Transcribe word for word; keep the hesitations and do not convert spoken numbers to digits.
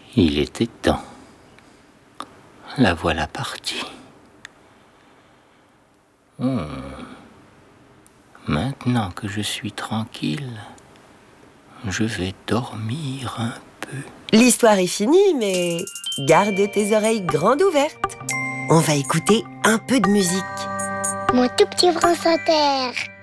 Il était temps. La voilà partie. Oh. Maintenant que je suis tranquille, je vais dormir un peu. L'histoire est finie, mais garde tes oreilles grandes ouvertes. On va écouter un peu de musique. Mon tout petit France Inter.